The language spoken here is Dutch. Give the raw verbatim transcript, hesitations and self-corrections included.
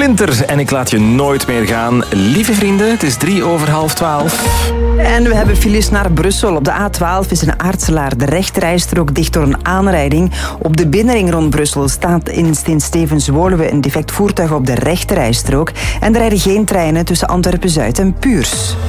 Splinter en ik laat je nooit meer gaan. Lieve vrienden, het is drie over half twaalf. En we hebben files naar Brussel. Op de A twaalf is in Aartselaar de rechterrijstrook dicht door een aanrijding. Op de binnenring rond Brussel staat in Sint-Stevens-Woluwe een defect voertuig op de rechterrijstrook. En er rijden geen treinen tussen Antwerpen-Zuid en Puurs.